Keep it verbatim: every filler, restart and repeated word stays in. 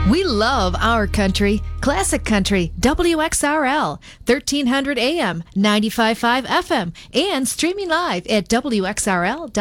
We love our country. Classic Country, W X R L, thirteen hundred A M, ninety-five point five F M, and streaming live at W X R L dot com.